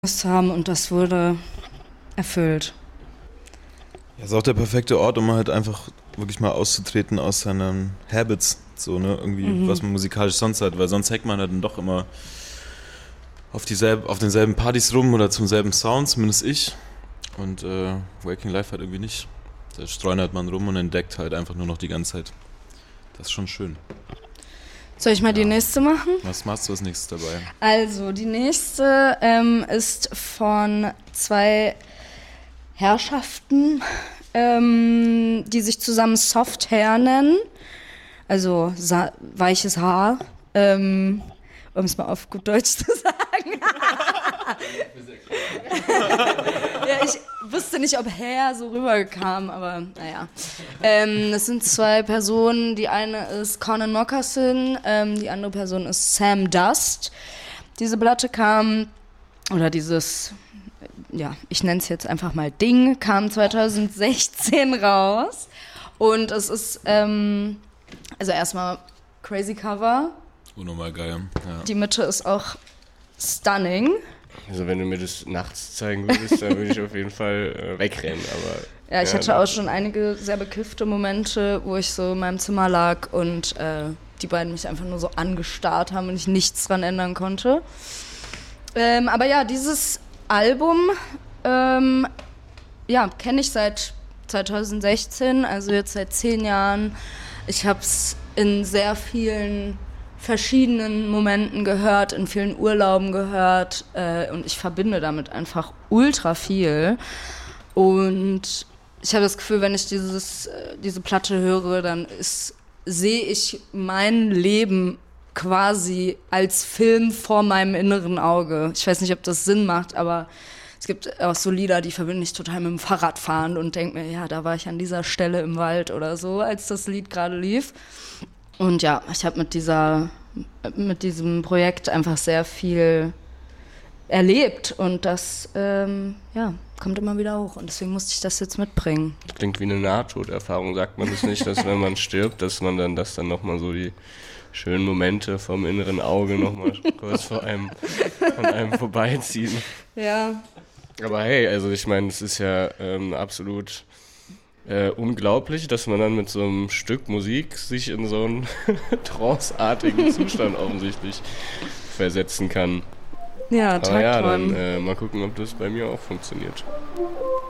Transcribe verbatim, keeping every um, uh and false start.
zu haben und das wurde erfüllt. Ja, ist auch der perfekte Ort, um halt einfach wirklich mal auszutreten aus seinen Habits, so, ne, irgendwie, mhm. was man musikalisch sonst hat, weil sonst hängt man halt dann doch immer auf, dieselbe, auf denselben Partys rum oder zum selben Sound, zumindest ich. Und äh, Waking Life halt irgendwie nicht. Da streunert man rum und entdeckt halt einfach nur noch die ganze Zeit. Das ist schon schön. Soll ich mal ja. die nächste machen? Was machst du als nächstes dabei? Also, die nächste ähm, ist von zwei Herrschaften, ähm, die sich zusammen Soft Hair nennen. Also sa- weiches Haar, ähm, um es mal auf gut Deutsch zu sagen. Ja, ich wusste nicht, ob Hair so rüberkam, aber naja. Ähm, das sind zwei Personen. Die eine ist Conan Moccasin, ähm, die andere Person ist Sam Dust. Diese Platte kam, oder dieses, ja, ich nenne es jetzt einfach mal Ding, kam zwanzig sechzehn raus. Und es ist, ähm, also erstmal crazy Cover. Unnormal geil, ja. Die Mitte ist auch stunning. Also wenn du mir das nachts zeigen würdest, dann würde ich auf jeden Fall äh, wegrennen. Aber ja, ich ja, hatte auch schon einige sehr bekiffte Momente, wo ich so in meinem Zimmer lag und äh, die beiden mich einfach nur so angestarrt haben und ich nichts dran ändern konnte. Ähm, aber ja, dieses Album, ähm, ja, kenne ich seit zwanzig sechzehn, also jetzt seit zehn Jahren. Ich habe es in sehr vielen verschiedenen Momenten gehört, in vielen Urlauben gehört äh, und ich verbinde damit einfach ultra viel. Und ich habe das Gefühl, wenn ich dieses, äh, diese Platte höre, dann sehe ich mein Leben quasi als Film vor meinem inneren Auge. Ich weiß nicht, ob das Sinn macht, aber es gibt auch so Lieder, die verbinde ich total mit dem Fahrradfahren und denke mir, ja, da war ich an dieser Stelle im Wald oder so, als das Lied gerade lief. Und ja, ich habe mit dieser, mit diesem Projekt einfach sehr viel erlebt und das, ähm, ja, kommt immer wieder hoch und deswegen musste ich das jetzt mitbringen. Klingt wie eine Nahtoderfahrung, sagt man das nicht, dass wenn man stirbt, dass man dann, dass dann nochmal so die schönen Momente vom inneren Auge nochmal kurz vor einem, an einem vorbeiziehen. Ja. Aber hey, also ich meine, es ist ja ähm, absolut äh, unglaublich, dass man dann mit so einem Stück Musik sich in so einen tranceartigen Zustand offensichtlich versetzen kann. Ja, Aber ja, Tagträumen. dann äh, mal gucken, ob das bei mir auch funktioniert.